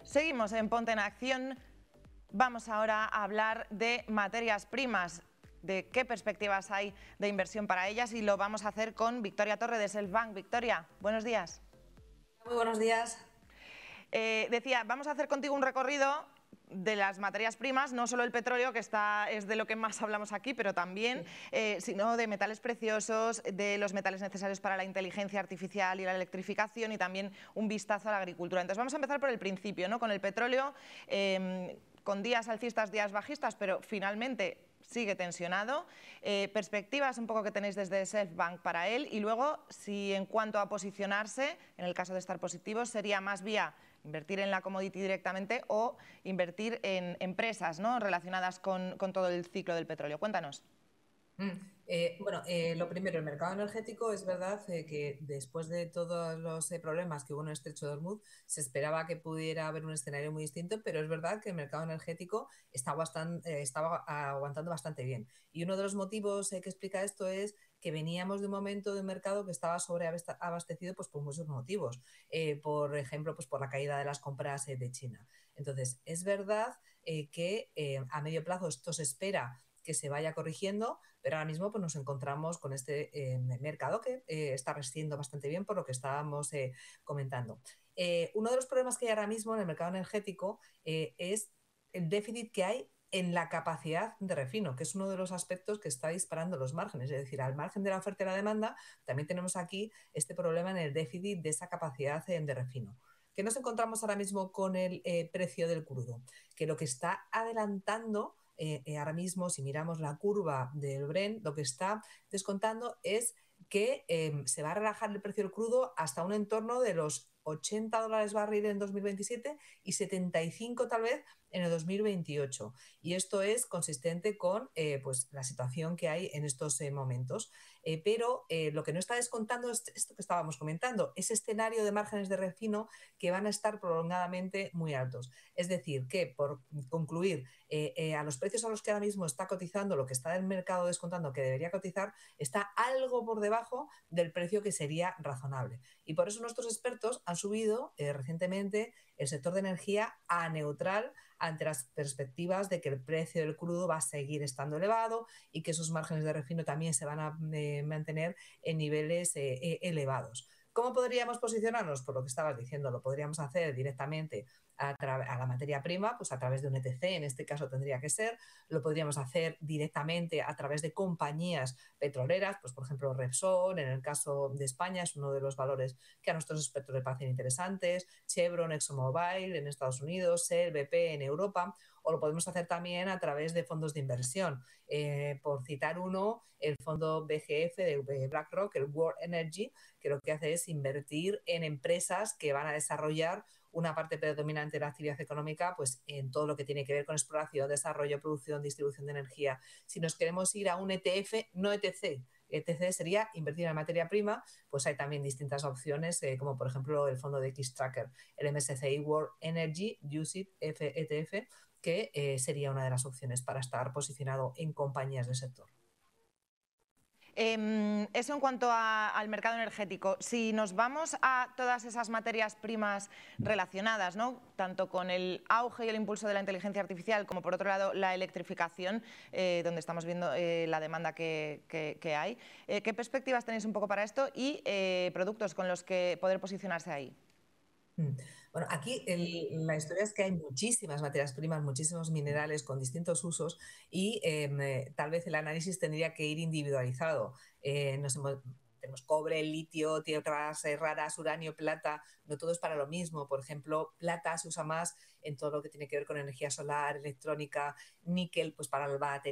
Seguimos en Ponte en Acción. Vamos ahora a hablar de materias primas, de qué perspectivas hay de inversión para ellas, y lo vamos a hacer con Victoria Torre de Selfbank. Victoria, buenos días. Muy buenos días. Decía, vamos a hacer contigo un recorrido de las materias primas, no solo el petróleo, que es de lo que más hablamos aquí, pero también, sino de metales preciosos, de los metales necesarios para la inteligencia artificial y la electrificación, y también un vistazo a la agricultura. Entonces vamos a empezar por el principio, ¿no? Con el petróleo, con días alcistas, días bajistas, pero finalmente sigue tensionado. Perspectivas un poco que tenéis desde Selfbank para él, y luego, si en cuanto a posicionarse, en el caso de estar positivos, sería más vía invertir en la commodity directamente o invertir en empresas, ¿no?, relacionadas con todo el ciclo del petróleo. Cuéntanos. Lo primero, el mercado energético, es verdad que después de todos los problemas que hubo en el Estrecho de Hormuz, se esperaba que pudiera haber un escenario muy distinto, pero es verdad que el mercado energético estaba aguantando bastante bien. Y uno de los motivos que explica esto es que veníamos de un momento de mercado que estaba sobreabastecido, pues por muchos motivos. Por ejemplo, pues por la caída de las compras de China. Entonces, es verdad que a medio plazo esto se espera que se vaya corrigiendo, pero ahora mismo pues, nos encontramos con este mercado que está resistiendo bastante bien, por lo que estábamos comentando. Uno de los problemas que hay ahora mismo en el mercado energético es el déficit que hay en la capacidad de refino, que es uno de los aspectos que está disparando los márgenes. Es decir, al margen de la oferta y la demanda, también tenemos aquí este problema en el déficit de esa capacidad de refino. ¿Qué nos encontramos ahora mismo con el precio del crudo? Que lo que está adelantando ahora mismo, si miramos la curva del Brent, lo que está descontando es que se va a relajar el precio del crudo hasta un entorno de los $80 barril en 2027 y 75 tal vez en el 2028. Y esto es consistente con pues la situación que hay en estos momentos. Pero lo que no está descontando es esto que estábamos comentando, ese escenario de márgenes de refino que van a estar prolongadamente muy altos. Es decir, que por concluir, a los precios a los que ahora mismo está cotizando, lo que está el mercado descontando que debería cotizar, está algo por debajo del precio que sería razonable. Y por eso nuestros expertos han subido recientemente el sector de energía a neutral ante las perspectivas de que el precio del crudo va a seguir estando elevado y que esos márgenes de refino también se van a mantener en niveles elevados. ¿Cómo podríamos posicionarnos? Por lo que estabas diciendo, lo podríamos hacer directamente a la materia prima, pues a través de un ETC, en este caso tendría que ser. Lo podríamos hacer directamente a través de compañías petroleras, pues por ejemplo Repsol, en el caso de España es uno de los valores que a nuestros expertos les parecen interesantes, Chevron, ExxonMobil en Estados Unidos, Shell, BP en Europa, o lo podemos hacer también a través de fondos de inversión. Por citar uno, el fondo BGF de BlackRock, el World Energy, que lo que hace es invertir en empresas que van a desarrollar una parte predominante de la actividad económica pues en todo lo que tiene que ver con exploración, desarrollo, producción, distribución de energía. Si nos queremos ir a un ETF, no ETC, ETC sería invertir en materia prima, pues hay también distintas opciones, como por ejemplo el fondo de X-Tracker, el MSCI World Energy UCITS ETF, que sería una de las opciones para estar posicionado en compañías del sector. Eso en cuanto al mercado energético. Si nos vamos a todas esas materias primas relacionadas, ¿no?, tanto con el auge y el impulso de la inteligencia artificial como, por otro lado, la electrificación, donde estamos viendo la demanda que hay, ¿qué perspectivas tenéis un poco para esto y productos con los que poder posicionarse ahí? Bueno, aquí la historia es que hay muchísimas materias primas, muchísimos minerales con distintos usos y tal vez el análisis tendría que ir individualizado. Tenemos cobre, litio, tierras raras, uranio, plata, no todo es para lo mismo. Por ejemplo, plata se usa más en todo lo que tiene que ver con energía solar, electrónica, níquel, pues para la